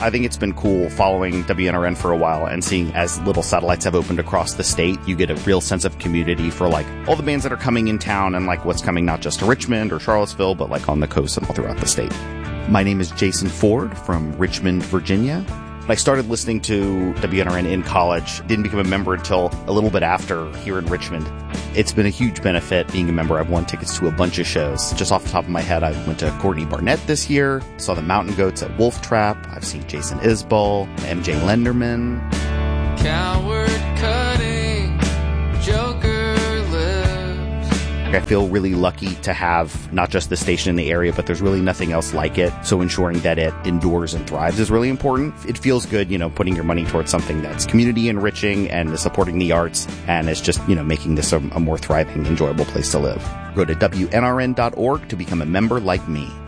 I think it's been cool following WNRN for a while and seeing as little satellites have opened across the state, you get a real sense of community for like all the bands that are coming in town and like what's coming not just to Richmond or Charlottesville, but like on the coast and all throughout the state. My name is Jason Ford from Richmond, Virginia. I started listening to WNRN in college, didn't become a member until a little bit after here in Richmond. It's been a huge benefit being a member. I've won tickets to a bunch of shows. Just off the top of my head, I went to Courtney Barnett this year, saw the Mountain Goats at Wolf Trap. I've seen Jason Isbell, MJ Lenderman. Coward cutting, Joker lives. I feel really lucky to have not just the station in the area, but there's really nothing else like it. So ensuring that it endures and thrives is really important. It feels good, putting your money towards something that's community enriching and is supporting the arts and is just, making this a more thriving, enjoyable place to live. Go to WNRN.org to become a member like me.